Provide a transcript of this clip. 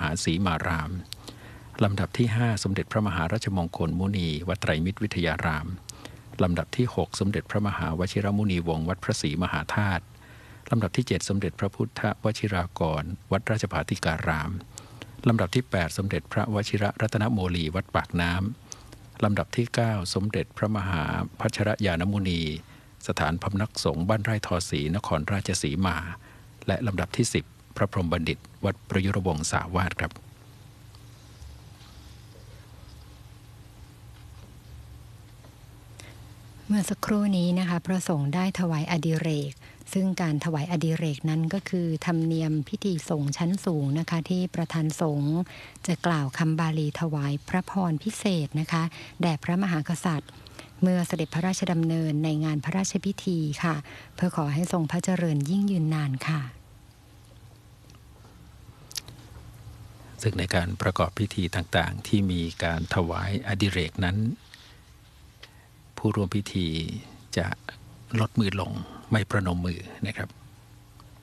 ศรีมารามลำดับที่5สมเด็จพระมหาราชมงคลมุนีวัดไตรมิตรวิทยารามลำดับที่6สมเด็จพระมหาวชิรมุนีวงศ์วัดพระศรีมหาธาตุลำดับที่7สมเด็จพระพุทธวชิรากรวัดราชภาธิการามลำดับที่8สมเด็จพระวชิรรัตนโมลีวัดปากน้ำลำดับที่9สมเด็จพระมหาพัชรยานมุนีสถานพำนักสงฆ์บ้านไร่ทอศรีนครราชสีมาและลำดับที่10พระพรหมบัณฑิตวัดประยุรวงศ์สาวาสครับเมื่อสักครู่นี้นะคะพระสงฆ์ได้ถวายอดิเรกซึ่งการถวายอดิเรกนั้นก็คือธรรมเนียมพิธีสงฆ์ชั้นสูงนะคะที่ประธานสงฆ์จะกล่าวคำบาลีถวายพระพรพิเศษนะคะแด่พระมหากษัตริย์เมื่อเสด็จพระราชดำเนินในงานพระราชพิธีค่ะเพื่อขอให้ทรงพระเจริญยิ่งยืนนานค่ะซึ่งในการประกอบพิธีต่างๆที่มีการถวายอดิเรกนั้นผู้ร่วมพิธีจะลดมือลงไม่ประนมมือนะครับ